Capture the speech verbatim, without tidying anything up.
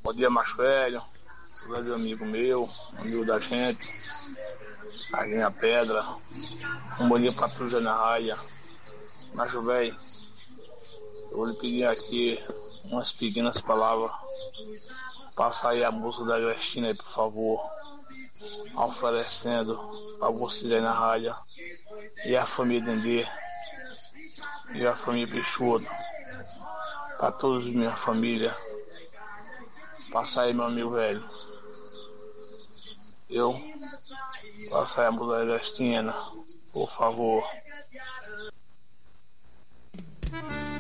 Bom dia, macho velho. Velho amigo meu, amigo da gente. Ali na pedra. Um bom dia pra tu, já na raia. Macho velho, eu vou lhe pedir aqui umas pequenas palavras. Passa aí a música da Agrestina aí, por favor. Oferecendo pra vocês aí na rádio. E a família Dendê. E a família Peixoto. Pra todos minha família. Passa aí, meu amigo velho. Eu. Passa aí a música da Agrestina, por favor.